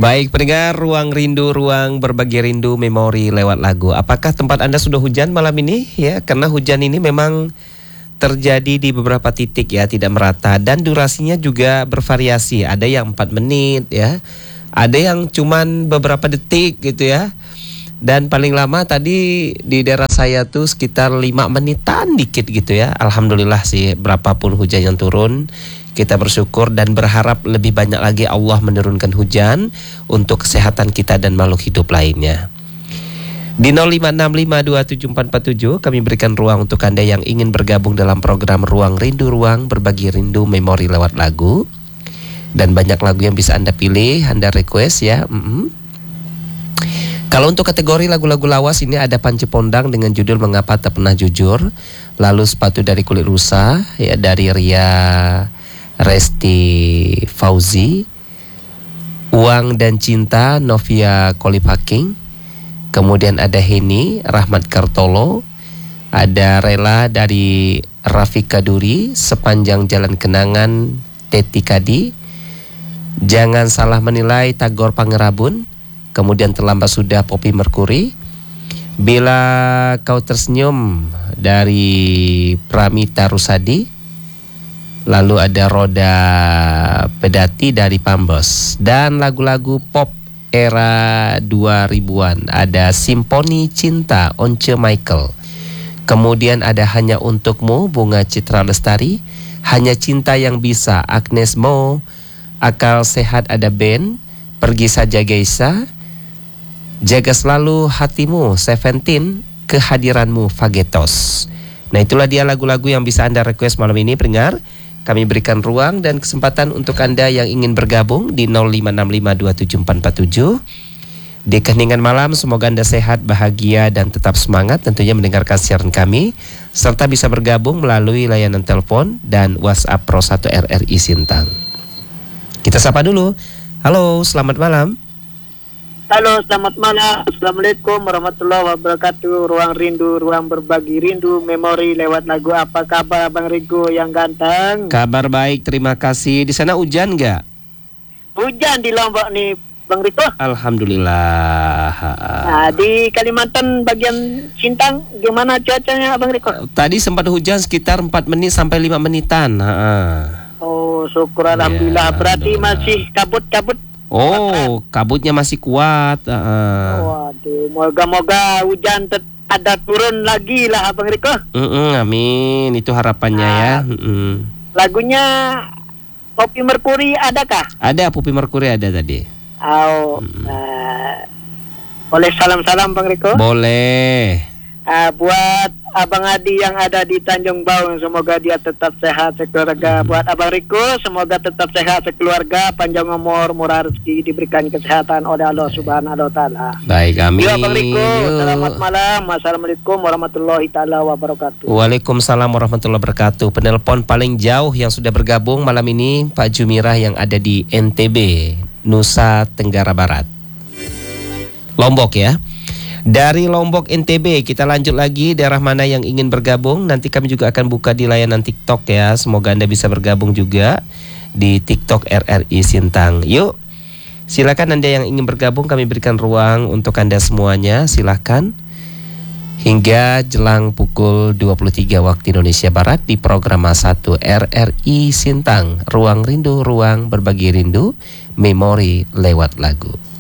Baik, pendengar Ruang Rindu, Ruang Berbagi Rindu, Memori lewat lagu. Apakah tempat Anda sudah hujan malam ini? Ya, karena hujan ini memang terjadi di beberapa titik ya, tidak merata. Dan durasinya juga bervariasi. Ada yang 4 menit ya, ada yang cuman beberapa detik gitu ya. Dan paling lama tadi di daerah saya tuh sekitar 5 menitan dikit gitu ya. Alhamdulillah sih, berapapun hujan yang turun, kita bersyukur dan berharap lebih banyak lagi Allah menurunkan hujan untuk kesehatan kita dan makhluk hidup lainnya. Di 05652747 kami berikan ruang untuk Anda yang ingin bergabung dalam program Ruang Rindu, Ruang Berbagi Rindu, Memori lewat lagu. Dan banyak lagu yang bisa Anda pilih, Anda request ya. Kalau untuk kategori lagu-lagu lawas ini ada Panci Pondang dengan judul Mengapa Tak Pernah Jujur. Lalu Sepatu dari Kulit Rusa ya, dari Ria Resti Fauzi. Uang dan Cinta Novia Kolipaking. Kemudian ada Heni Rahmat Kartolo. Ada Rela dari Rafika Duri. Sepanjang Jalan Kenangan Teti Kadi. Jangan Salah Menilai Tagor Pangerabun. Kemudian Terlambat Sudah Poppy Mercury. Bila Kau Tersenyum dari Pramita Rusadi. Lalu ada Roda Pedati dari Pambos. Dan lagu-lagu pop era 2000-an. Ada Simponi Cinta Once Michael. Kemudian ada Hanya Untukmu Bunga Citra Lestari. Hanya Cinta Yang Bisa Agnes Mo. Akal Sehat ada Ben. Pergi Saja Geisa. Jaga Selalu Hatimu Seventeen. Kehadiranmu Fagetos. Nah, itulah dia lagu-lagu yang bisa Anda request malam ini, pendengar. Kami berikan ruang dan kesempatan untuk Anda yang ingin bergabung di 0565274747. Di keheningan malam semoga Anda sehat, bahagia dan tetap semangat tentunya mendengarkan siaran kami, serta bisa bergabung melalui layanan telepon dan WhatsApp Pro 1 RRI Sintang. Kita sapa dulu. Halo, selamat malam. Halo, selamat malam. Assalamualaikum warahmatullahi wabarakatuh. Ruang Rindu, Ruang Berbagi Rindu, Memori lewat lagu. Apa kabar Bang Rigo yang ganteng? Kabar baik, terima kasih. Di sana hujan nggak? Hujan di Lombok nih, Bang Rigo. Alhamdulillah. Nah, di Kalimantan bagian Sintang gimana cuacanya Bang Rigo? Tadi sempat hujan sekitar 4 menit sampai 5 menitan. Oh, syukur alhamdulillah. Berarti masih kabut-kabut. Oh, kabutnya masih kuat. Waduh, moga-moga hujan ada turun lagi lah Bang Riko. Amin, itu harapannya ya. Lagunya Poppy Mercury adakah? Ada, Poppy Mercury ada tadi. Boleh salam-salam Bang Riko? Boleh. Buat Abang Adi yang ada di Tanjung Baung, semoga dia tetap sehat sekeluarga. Buat Abang Riko, semoga tetap sehat sekeluarga, panjang umur, murah rezeki, diberikan kesehatan oleh Allah Subhanahu wa taala. Baik, amin. Yo Abang Riko, selamat malam. Assalamualaikum warahmatullahi taala wabarakatuh. Waalaikumsalam warahmatullahi wabarakatuh. Penelpon paling jauh yang sudah bergabung malam ini Pak Jumirah yang ada di NTB, Nusa Tenggara Barat. Lombok ya. Dari Lombok NTB kita lanjut lagi, daerah mana yang ingin bergabung. Nanti kami juga akan buka di layanan TikTok ya. Semoga Anda bisa bergabung juga di TikTok RRI Sintang. Yuk, silakan Anda yang ingin bergabung, kami berikan ruang untuk Anda semuanya. Silakan hingga jelang pukul 23 waktu Indonesia Barat di program 1 RRI Sintang, Ruang Rindu, Ruang Berbagi Rindu, Memori lewat lagu.